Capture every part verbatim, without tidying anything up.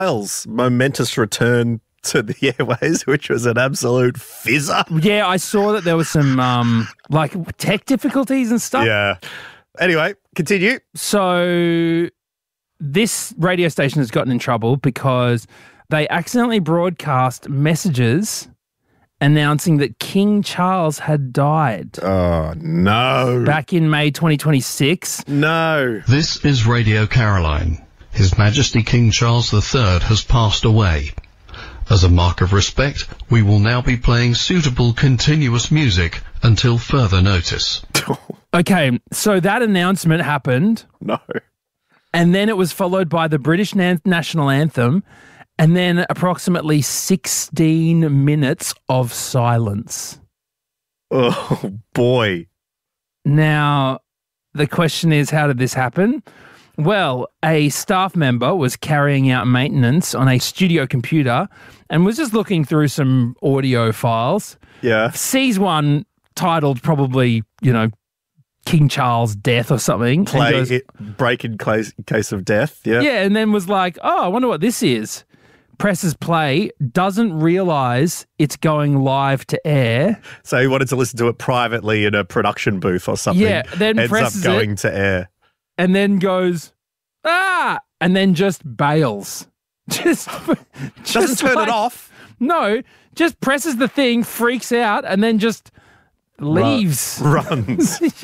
Giles' momentous return to the airways, which was an absolute fizzer. Yeah, I saw that there was some um, like tech difficulties and stuff. Yeah. Anyway, continue. So this radio station has gotten in trouble because they accidentally broadcast messages announcing that King Charles had died. Oh, no. Back in May twenty twenty-six. No. This is Radio Caroline. His Majesty King Charles the Third has passed away. As a mark of respect, we will now be playing suitable continuous music until further notice. Okay, so that announcement happened. No. And then it was followed by the British na- national anthem and then approximately sixteen minutes of silence. Oh, boy. Now, the question is, how did this happen? Well, a staff member was carrying out maintenance on a studio computer and was just looking through some audio files. Yeah. Sees one titled probably, you know, King Charles' death or something. Play goes, it, break in case, case of death. Yeah. Yeah, and then was like, oh, I wonder what this is. Presses play, doesn't realise it's going live to air. So he wanted to listen to it privately in a production booth or something. Yeah, then ends presses up going it, to air. And then goes, ah, and then just bails. Just, just Doesn't turn like, it off. No, just presses the thing, freaks out, and then just leaves. Run, runs. Yeah.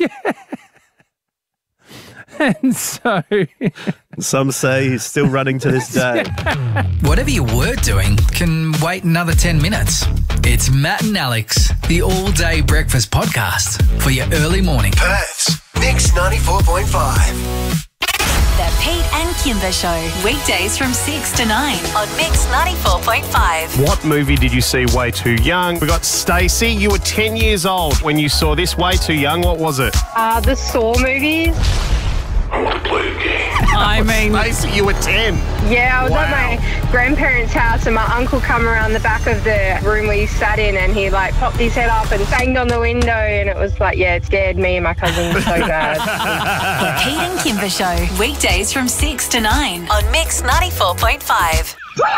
And so... Some say he's still running to this day. Whatever you were doing can wait another ten minutes. It's Matt and Alex, the all-day breakfast podcast for your early morning. Perth's Mix ninety-four point five. The Pete and Kimber Show, weekdays from six to nine on Mix ninety-four point five. What movie did you see way too young? We got Stacey. You were ten years old when you saw this way too young. What was it? Uh, the Saw movies. I want to play a game. I mean... Stacey, you were ten. Yeah, I was Wow. at my grandparents' house and my uncle come around the back of the room we sat in and he like popped his head up and banged on the window and it was like, yeah, it scared me and my cousin so bad. The Pete and Kimber Show, weekdays from six to nine on Mix ninety-four point five.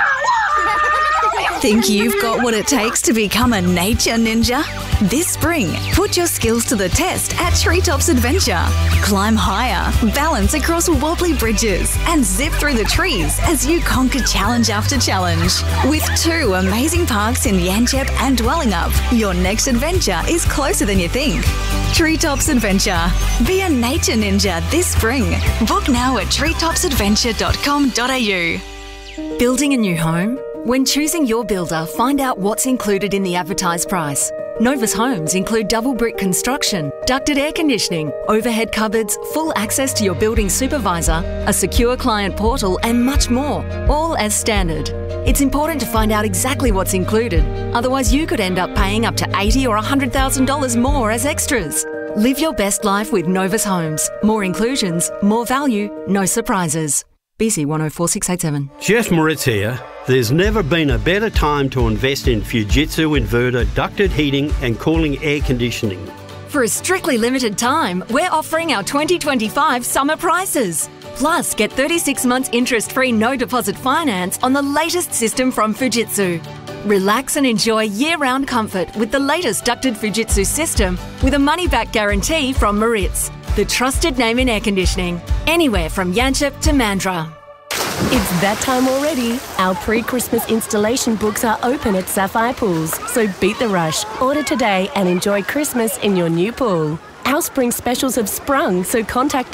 Think you've got what it takes to become a nature ninja? This spring, put your skills to the test at Treetops Adventure. Climb higher, balance across wobbly bridges, and zip through the trees as you conquer challenge after challenge. With two amazing parks in Yanchep and Dwellingup, your next adventure is closer than you think. Treetops Adventure. Be a nature ninja this spring. Book now at treetops adventure dot com dot a u. Building a new home? When choosing your builder, find out what's included in the advertised price. Novus Homes include double brick construction, ducted air conditioning, overhead cupboards, full access to your building supervisor, a secure client portal and much more, all as standard. It's important to find out exactly what's included, otherwise you could end up paying up to eighty thousand dollars or one hundred thousand dollars more as extras. Live your best life with Novus Homes. More inclusions, more value, no surprises. B C one oh four six eight seven. Jeff Moritz here. There's never been a better time to invest in Fujitsu inverter ducted heating and cooling air conditioning. For a strictly limited time, we're offering our twenty twenty-five summer prices. Plus, get thirty-six months interest-free no deposit finance on the latest system from Fujitsu. Relax and enjoy year-round comfort with the latest ducted Fujitsu system with a money-back guarantee from Moritz, the trusted name in air conditioning, anywhere from Yanchep to Mandurah. It's that time already. Our pre-Christmas installation books are open at Sapphire Pools, so beat the rush. Order today and enjoy Christmas in your new pool. Our spring specials have sprung, so contact